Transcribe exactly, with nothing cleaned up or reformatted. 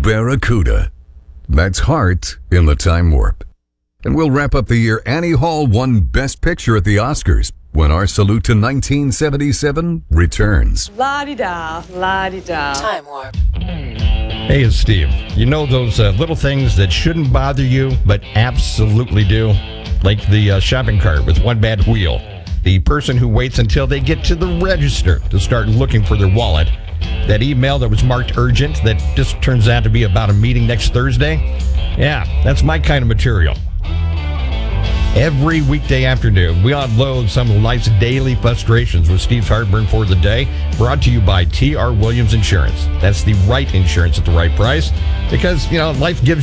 Barracuda. That's Heart in the Time Warp. And we'll wrap up the year Annie Hall won Best Picture at the Oscars when our salute to nineteen seventy-seven returns. La-di-da, la-di-da. Time Warp. Hey, it's Steve. You know those uh, little things that shouldn't bother you, but absolutely do? Like the uh, shopping cart with one bad wheel. The person who waits until they get to the register to start looking for their wallet. That email that was marked urgent that just turns out to be about a meeting next Thursday. Yeah, that's my kind of material. Every weekday afternoon, we unload some of life's daily frustrations with Steve's Heartburn for the Day, brought to you by T R. Williams Insurance. That's the right insurance at the right price, because, you know, life gives